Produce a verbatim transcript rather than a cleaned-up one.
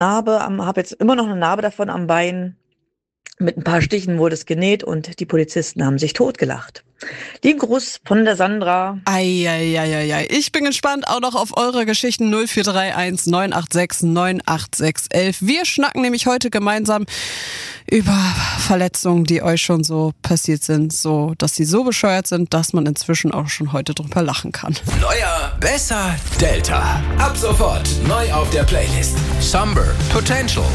Narbe am, habe jetzt immer noch eine Narbe davon am Bein. Mit ein paar Stichen wurde es genäht und die Polizisten haben sich totgelacht. Lieben Gruß von der Sandra. Eieieiei. Ich bin gespannt auch noch auf eure Geschichten. null vier drei eins neun acht sechs neun acht sechs elf. Wir schnacken nämlich heute gemeinsam über Verletzungen, die euch schon so passiert sind, so dass sie so bescheuert sind, dass man inzwischen auch schon heute drüber lachen kann. Neuer, besser, Delta. Ab sofort neu auf der Playlist. Somber, Potential.